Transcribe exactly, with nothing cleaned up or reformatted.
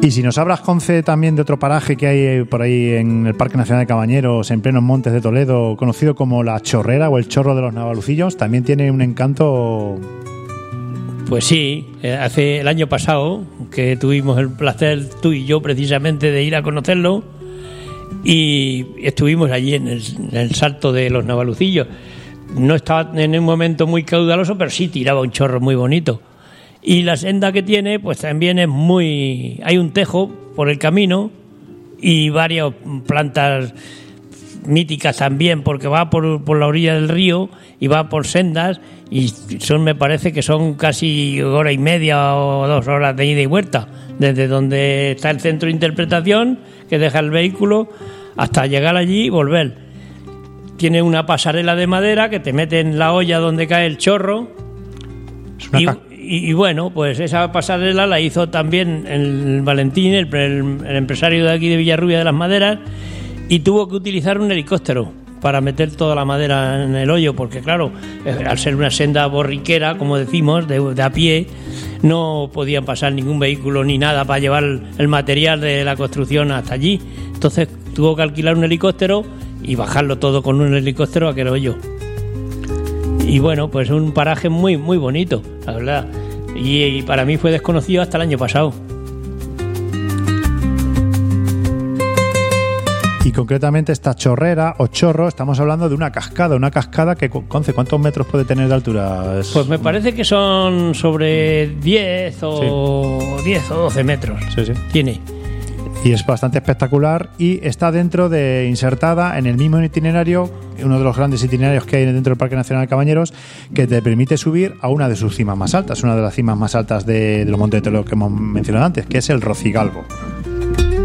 Y si nos hablas, Conce, también de otro paraje que hay por ahí en el Parque Nacional de Cabañeros, en plenos montes de Toledo, conocido como La Chorrera o el Chorro de los Navalucillos, también tiene un encanto. Pues sí, hace el año pasado que tuvimos el placer, tú y yo precisamente, de ir a conocerlo, y estuvimos allí en el, en el Salto de los Navalucillos. No estaba en un momento muy caudaloso, pero sí tiraba un chorro muy bonito. Y la senda que tiene, pues también es muy... Hay un tejo por el camino y varias plantas míticas también, porque va por, por la orilla del río y va por sendas, y son, me parece que son casi hora y media o dos horas de ida y vuelta, desde donde está el centro de interpretación, que deja el vehículo, hasta llegar allí y volver. Tiene una pasarela de madera que te mete en la olla donde cae el chorro. Es una y, ca- y, y bueno, pues esa pasarela la hizo también el Valentín, el, el, el empresario de aquí de Villarrubia de las Maderas, y tuvo que utilizar un helicóptero para meter toda la madera en el hoyo, porque claro, al ser una senda borriquera, como decimos, de, de a pie, no podían pasar ningún vehículo ni nada para llevar el material de la construcción hasta allí. Entonces tuvo que alquilar un helicóptero y bajarlo todo con un helicóptero a aquel hoyo. Y bueno, pues un paraje muy muy bonito, la verdad. Y, y para mí fue desconocido hasta el año pasado. Y concretamente esta chorrera o chorro, estamos hablando de una cascada, una cascada que, Conce, ¿cuántos metros puede tener de altura? Es... Pues me parece que son sobre diez o sí. diez o doce metros. Sí, sí. Tiene. Y es bastante espectacular y está dentro de, insertada en el mismo itinerario, uno de los grandes itinerarios que hay dentro del Parque Nacional de Cabañeros, que te permite subir a una de sus cimas más altas, una de las cimas más altas de, de los Montes de Toledo que hemos mencionado antes, que es el Rocigalbo.